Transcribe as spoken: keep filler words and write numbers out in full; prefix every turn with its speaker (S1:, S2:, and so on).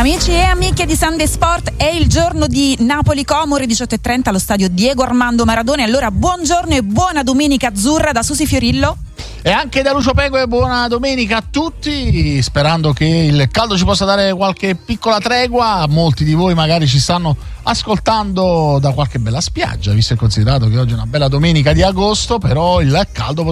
S1: Amici e amiche di Sunday Sport, è il giorno di Napoli-Como, ore diciotto e trenta allo stadio Diego Armando Maradona. Allora buongiorno e buona domenica azzurra da Susi Fiorillo
S2: e anche da Lucio Pegue. Buona domenica a tutti, sperando che il caldo ci possa dare qualche piccola tregua. Molti di voi magari ci stanno ascoltando da qualche bella spiaggia, visto e considerato che oggi è una bella domenica di agosto, però il caldo